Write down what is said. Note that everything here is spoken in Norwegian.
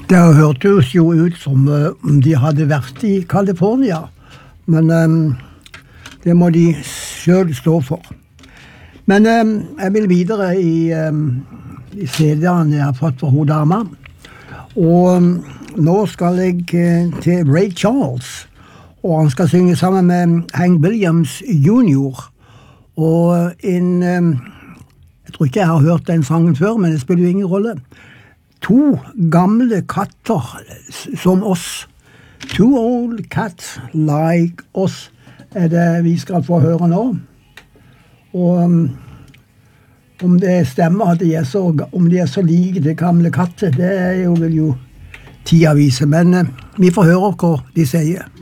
Det hørtes jo ut som om de hadde vært i California, men det må de selv stå for. Men jeg vil videre i CD-ene jeg har fått fra hodama, og nå skal jeg til Ray Charles, og han skal synge sammen med Hank Williams Jr. Og jeg tror ikke jeg har hørt den sangen før, men det spiller jo ingen rolle. To gamle katter som oss. Two old cats like us det vi skal få høre nå. Og om det stemmer at om de så like de gamle katter, det vil jo tida vise. Men vi får høre hva de sier.